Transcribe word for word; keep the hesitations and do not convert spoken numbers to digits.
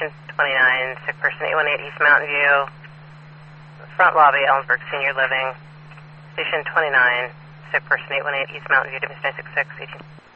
Station twenty-nine, sick person eight one eight East Mountain View, front lobby, Ellensburg Senior Living. Station twenty-nine, sick person eight one eight East Mountain View, Dimension nine six six, eighteen.